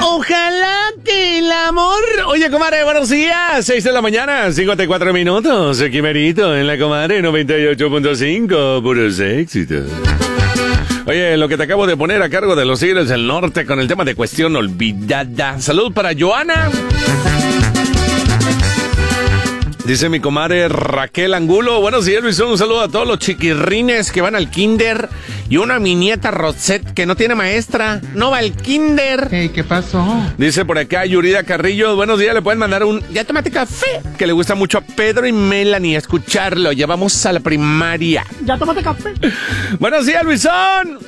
Ojalá que el amor... Oye, comadre, buenos días. 6 de la mañana, 54 minutos. Aquí merito en la comadre 98.5. Puros éxitos. Oye, lo que te acabo de poner a cargo de los Tigres del Norte con el tema de Cuestión Olvidada. Salud para Joana. Dice mi comadre Raquel Angulo. Buenos días, Luis. Un saludo a todos los chiquirrines que van al kinder. Y una mi nieta Rosette que no tiene maestra. No va al kinder. Hey, ¿qué pasó? Dice por acá Yurida Carrillo. Buenos días, le pueden mandar un... Ya tómate café. Que le gusta mucho a Pedro y Melanie escucharlo. Ya vamos a la primaria. Ya tómate café. Buenos días, Luisón.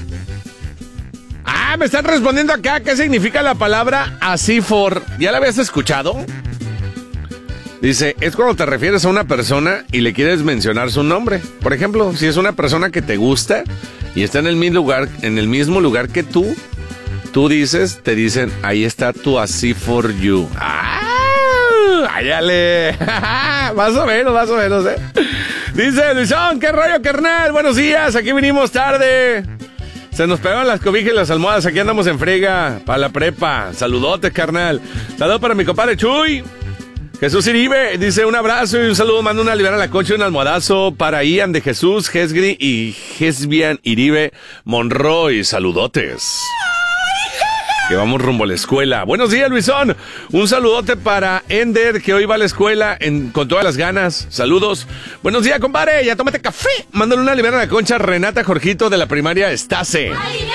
Ah, me están respondiendo acá. ¿Qué significa la palabra así for? ¿Ya la habías escuchado? Dice, es cuando te refieres a una persona y le quieres mencionar su nombre. Por ejemplo, si es una persona que te gusta y está en el mismo lugar que tú dices, te dicen, ahí está tu así for you. ¡Ah! ¡Áyale! Más o menos, ¿eh? Dice, Luisón, ¿qué rollo, carnal? Buenos días, aquí vinimos tarde. Se nos pegaron las cobijas y las almohadas, aquí andamos en frega, para la prepa. Saludotes, carnal. Saludos para mi compadre Chuy. Jesús Iribe dice un abrazo y un saludo, manda una libera a la coche, un almohadazo para Ian de Jesús, Hesgri y Hesbian Iribe Monroy. Saludotes. Que vamos rumbo a la escuela. Buenos días, Luisón. Un saludote para Ender, que hoy va a la escuela con todas las ganas. Saludos. Buenos días, compadre. Ya tómate café. Mándale una libera a la concha Renata Jorgito de la primaria Estase.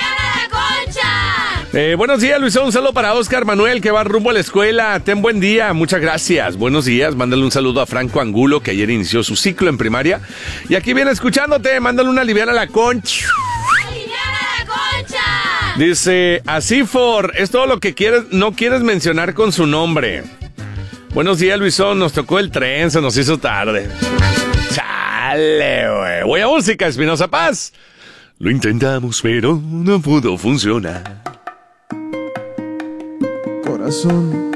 Buenos días, Luisón. Un saludo para Oscar Manuel, que va rumbo a la escuela. Ten buen día. Muchas gracias. Buenos días. Mándale un saludo a Franco Angulo, que ayer inició su ciclo en primaria. Y aquí viene escuchándote. Mándale una liviana a la concha. Dice, así for, es todo lo que quieres, no quieres mencionar con su nombre. Buenos días, Luisón. Nos tocó el tren, se nos hizo tarde. Chale, güey. Voy a música, Espinosa Paz. Lo intentamos, pero no pudo funcionar. Corazón,